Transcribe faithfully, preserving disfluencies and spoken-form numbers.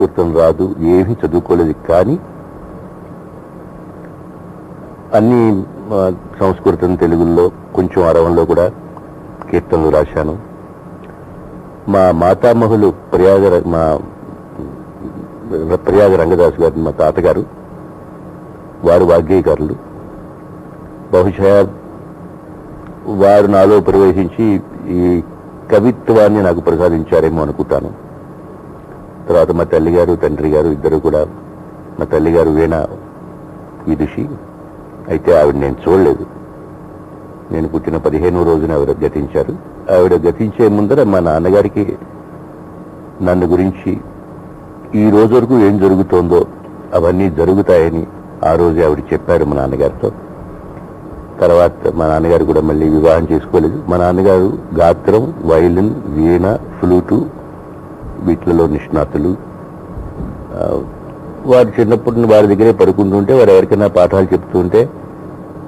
సంస్కృతం రాదు, ఏమీ చదువుకోలేదు. కానీ అన్ని సంస్కృతం, తెలుగులో, కొంచెం అరవంలో కూడా కీర్తనలు రాశాను. మా మాతామహులు ప్రయాగ మా ప్రయాగ రంగదాసు గారు, మా తాతగారు, వారు వాగ్గేయకారులు. బహుశా వారు నాలో ప్రవేశించి ఈ కవిత్వాన్ని నాకు ప్రసాదించారేమో అనుకుంటాను. తర్వాత మా తల్లిగారు, తండ్రి గారు ఇద్దరు కూడా, మా తల్లిగారు వీణ విదుషి, అయితే ఆవిడ నేను చూడలేదు. నేను పుట్టిన పదిహేనో రోజున ఆవిడ గతించారు. ఆవిడ గతించే ముందర మా నాన్నగారికి నన్ను గురించి ఈ రోజు వరకు ఏం జరుగుతోందో అవన్నీ జరుగుతాయని ఆ రోజు ఆవిడ చెప్పారు మా నాన్నగారితో. తర్వాత మా నాన్నగారు కూడా మళ్ళీ వివాహం చేసుకోలేదు. మా నాన్నగారు గాత్రం, వైలిన్, వీణ, ఫ్లూటు వీటిలలో నిష్ణాతులు. వారు చిన్నప్పుడు వారి దగ్గరే పడుకుంటుంటే వారు ఎవరికైనా పాఠాలు చెప్తుంటే